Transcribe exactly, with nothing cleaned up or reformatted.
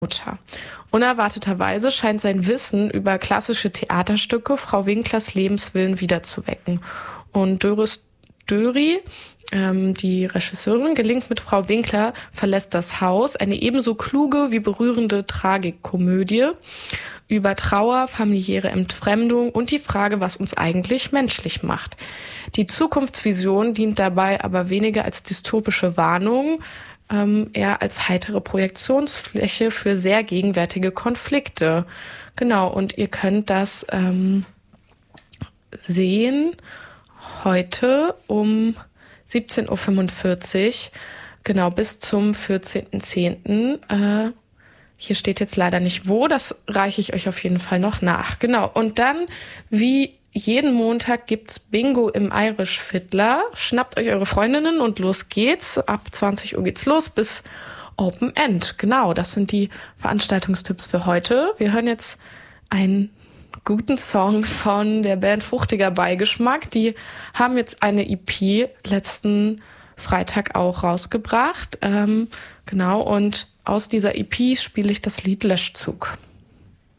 Mutter. Unerwarteterweise scheint sein Wissen über klassische Theaterstücke Frau Winklers Lebenswillen wiederzuwecken. Und Doris Döri, ähm, die Regisseurin, gelingt mit Frau Winkler verlässt das Haus, eine ebenso kluge wie berührende Tragikkomödie über Trauer, familiäre Entfremdung und die Frage, was uns eigentlich menschlich macht. Die Zukunftsvision dient dabei aber weniger als dystopische Warnung, ähm, eher als heitere Projektionsfläche für sehr gegenwärtige Konflikte. Genau, und ihr könnt das ähm, sehen heute um siebzehn Uhr fünfundvierzig, genau, bis zum vierzehnten zehnten Äh, hier steht jetzt leider nicht wo, das reiche ich euch auf jeden Fall noch nach. Genau, und dann, wie jeden Montag, gibt's Bingo im Irish Fiddler. Schnappt euch eure Freundinnen und los geht's. Ab zwanzig Uhr geht's los bis Open End. Genau, das sind die Veranstaltungstipps für heute. Wir hören jetzt einen guten Song von der Band Fruchtiger Beigeschmack. Die haben jetzt eine E P letzten Freitag auch rausgebracht. Ähm, genau, und aus dieser E P spiele ich das Lied Löschzug.